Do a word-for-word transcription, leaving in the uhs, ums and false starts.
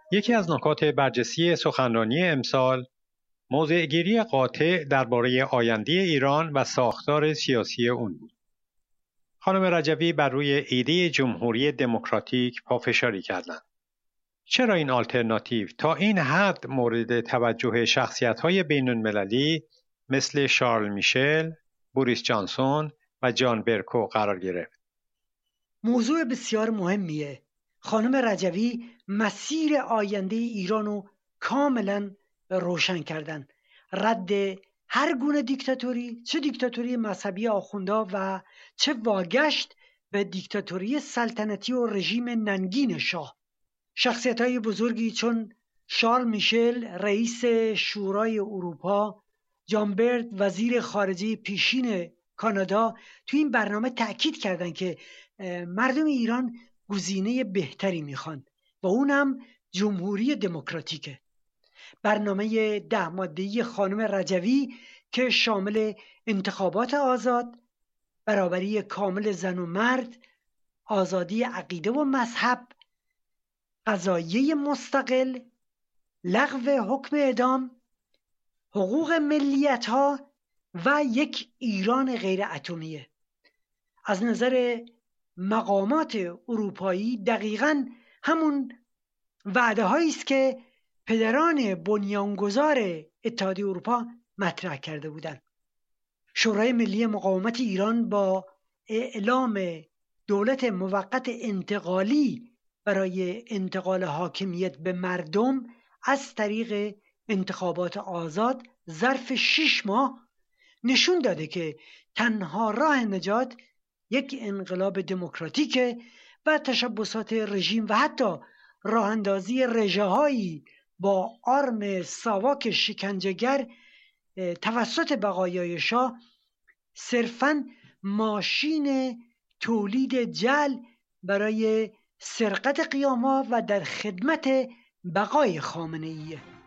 یکی از نکات برجسته سخنرانی امسال موضع‌گیری قاطع درباره آینده ایران و ساختار سیاسی اون بود. خانم رجوی بر روی ایده جمهوری دموکراتیک پافشاری کردند. چرا این آلترناتیو تا این حد مورد توجه شخصیت‌های بین‌المللی مثل شارل میشل، بوریس جانسون و جان برکو قرار گرفت؟ موضوع بسیار مهمیه. خانم رجوی مسیر آینده ایران رو کاملا روشن کردن. رد هر گونه دیکتاتوری، چه دیکتاتوری مذهبی آخوندا و چه واگشت به دیکتاتوری سلطنتی و رژیم ننگین شاه. شخصیت‌های بزرگی چون شارل میشل رئیس شورای اروپا، جان برد وزیر خارجه پیشین کانادا تو این برنامه تأکید کردند که مردم ایران گزینه بهتری میخوان و اونم جمهوری دموکراتیکه. برنامه ده ماده‌ای خانم رجوی که شامل انتخابات آزاد، برابری کامل زن و مرد، آزادی عقیده و مذهب، قضاییه مستقل، لغو حکم اعدام، حقوق ملیت ها و یک ایران غیر اتمیه. از نظر مقامات اروپایی دقیقاً همون وعده هایی است که پدران بنیانگذار اتحادیه اروپا مطرح کرده بودند. شورای ملی مقاومت ایران با اعلام دولت موقت انتقالی برای انتقال حاکمیت به مردم از طریق انتخابات آزاد ظرف شش ماه نشون داده که تنها راه نجات یک انقلاب دموکراتیکه و تشبسات رژیم و حتی راه اندازی رژه‌هایی با آرم ساواک شکنجهگر توسط بقایای شاه صرفاً ماشین تولید جل برای سرقت قیام‌ها و در خدمت بقای خامنه‌ایه.